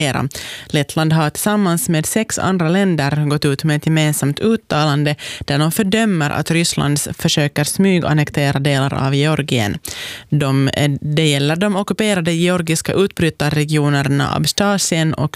Lettland har tillsammans med 6 andra länder gått ut med ett gemensamt uttalande där de fördömer att Ryssland försöker smygannektera delar av Georgien. Det gäller de ockuperade georgiska utbrytarregionerna Abchazien och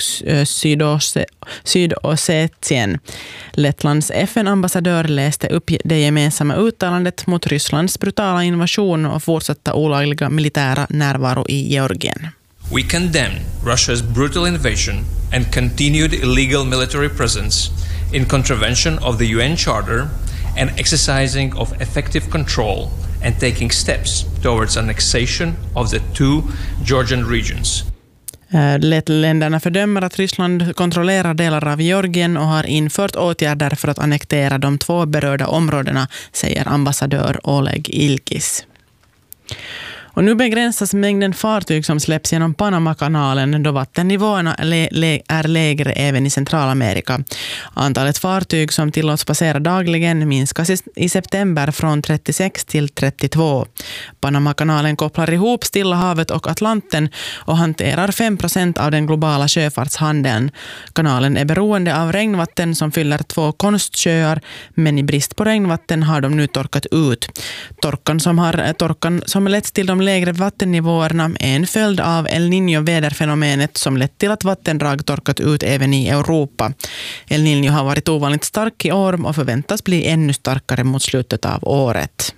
Sydossetien. Lettlands FN-ambassadör läste upp det gemensamma uttalandet mot Rysslands brutala invasion och fortsatta olagliga militära närvaro i Georgien. We condemn Russia's brutal invasion and continued illegal military presence in contravention of the UN Charter and exercising of effective control and taking steps towards annexation of the 2 Georgian regions. Länderna fördömer att Ryssland kontrollerar delar av Georgien och har infört åtgärder för att annektera de 2 berörda områdena, säger ambassadör Oleg Ilkis. Och nu begränsas mängden fartyg som släpps genom Panamakanalen då vattennivåerna är lägre även i Centralamerika. Antalet fartyg som tillåts passera dagligen minskas i september från 36 till 32. Panamakanalen kopplar ihop Stilla havet och Atlanten och hanterar 5% av den globala sjöfartshandeln. Kanalen är beroende av regnvatten som fyller 2 konstsjöar, men i brist på regnvatten har de nu torkat ut. Torkan som lett till de lägre vattennivåerna är en följd av El Niño-väderfenomenet som lett till att vattendrag torkat ut även i Europa. El Niño har varit ovanligt stark i år och förväntas bli ännu starkare mot slutet av året.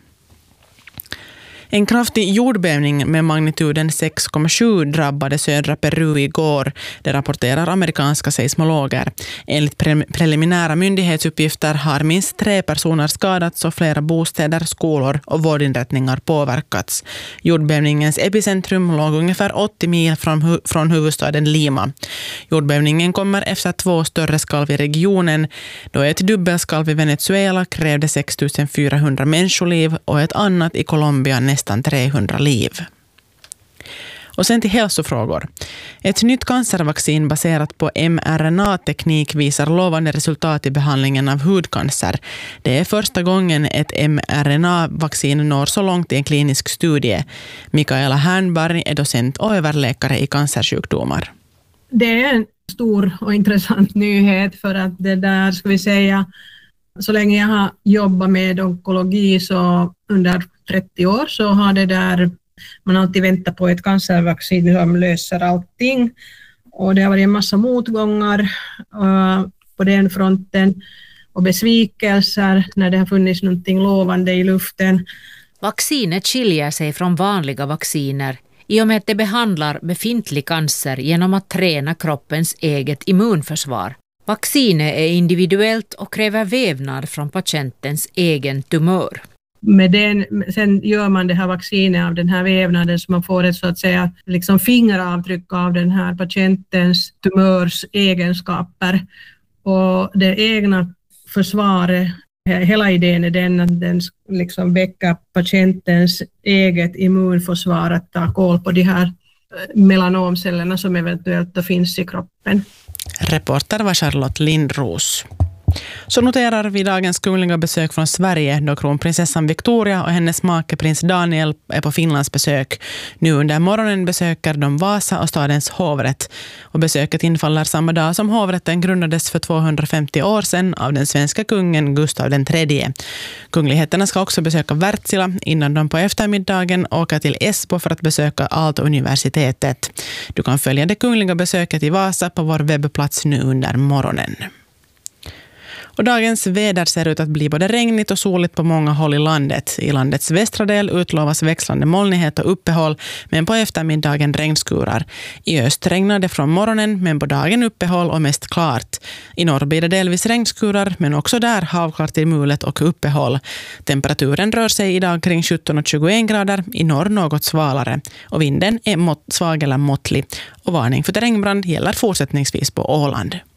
En kraftig jordbävning med magnituden 6,7 drabbade södra Peru igår. Det rapporterar amerikanska seismologer. Enligt preliminära myndighetsuppgifter har minst 3 personer skadats och flera bostäder, skolor och vårdinrättningar påverkats. Jordbävningens epicentrum låg ungefär 80 mil från huvudstaden Lima. Jordbävningen kommer efter 2 större skalv i regionen, då ett dubbelskalv i Venezuela krävde 6 400 människoliv och ett annat i Colombia nästan 300 liv. Och sen till hälsofrågor. Ett nytt cancervaccin baserat på mRNA-teknik visar lovande resultat i behandlingen av hudcancer. Det är första gången ett mRNA-vaccin når så långt i en klinisk studie. Mikaela Hernberg är docent och överläkare i cancersjukdomar. Det är en stor och intressant nyhet för att det där, ska vi säga, så länge jag har jobbat med onkologi så under 30 år så har det där, man alltid väntat på ett cancervaccin som löser allting. Och det har varit en massa motgångar på den fronten och besvikelser när det har funnits någonting lovande i luften. Vaccinet skiljer sig från vanliga vacciner i och med att det behandlar befintlig cancer genom att träna kroppens eget immunförsvar. Vaccinet är individuellt och kräver vävnad från patientens egen tumör. Med den, sen gör man det här vaccinet av den här vävnaden så man får ett så att säga liksom fingeravtryck av den här patientens tumörs egenskaper. Och det egna försvaret, hela idén är den att den liksom väcker patientens eget immunförsvar att ta koll på de här melanomcellerna som eventuellt finns i kroppen. Reporter var Charlotte Lindros. Så noterar vi dagens kungliga besök från Sverige då kronprinsessan Victoria och hennes make prins Daniel är på Finlands besök. Nu under morgonen besöker de Vasa och stadens hovrätt. Och besöket infaller samma dag som hovrätten grundades för 250 år sedan av den svenska kungen Gustav III. Kungligheterna ska också besöka Wärtsilä innan de på eftermiddagen åker till Esbo för att besöka Aalto-universitetet. Du kan följa det kungliga besöket i Vasa på vår webbplats nu under morgonen. Och dagens väder ser ut att bli både regnigt och soligt på många håll i landet. I landets västra del utlovas växlande molnighet och uppehåll, men på eftermiddagen regnskurar. I öst regnar det från morgonen, men på dagen uppehåll och mest klart. I norr blir det delvis regnskurar, men också där havklart till mulet och uppehåll. Temperaturen rör sig idag kring 17 och 21 grader, i norr något svalare. Och vinden är svag eller måttlig. Och varning för regnbrand gäller fortsättningsvis på Åland.